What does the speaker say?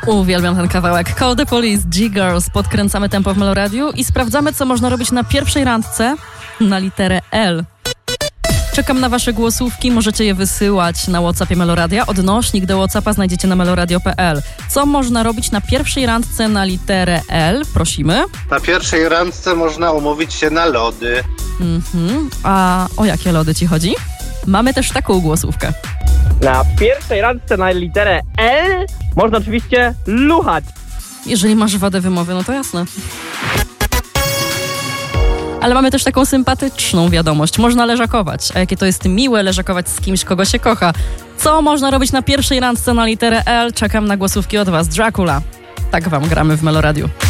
Uwielbiam ten kawałek. Call the Police, G-Girls. Podkręcamy tempo w Meloradiu i sprawdzamy, co można robić na pierwszej randce na literę L. Czekam na wasze głosówki, możecie je wysyłać na WhatsAppie Meloradia. Odnośnik do WhatsAppa znajdziecie na meloradio.pl. Co można robić na pierwszej randce na literę L? Prosimy. Na pierwszej randce można umówić się na lody. A o jakie lody ci chodzi? Mamy też taką głosówkę. Na pierwszej randce na literę L można oczywiście luchać. Jeżeli masz wadę wymowy, no to jasne. Ale mamy też taką sympatyczną wiadomość. Można leżakować. A jakie to jest miłe leżakować z kimś, kogo się kocha. Co można robić na pierwszej randce na literę L? Czekam na głosówki od was. Dracula. Tak wam gramy w Meloradiu.